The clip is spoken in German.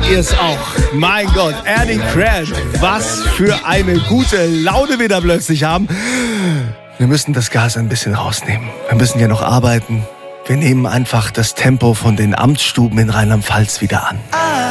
ihr es auch? Mein Gott, Annie Grant, was für eine gute Laune wir da plötzlich haben. Wir müssen das Gas ein bisschen rausnehmen. Wir müssen ja noch arbeiten. Wir nehmen einfach das Tempo von den Amtsstuben in Rheinland-Pfalz wieder an.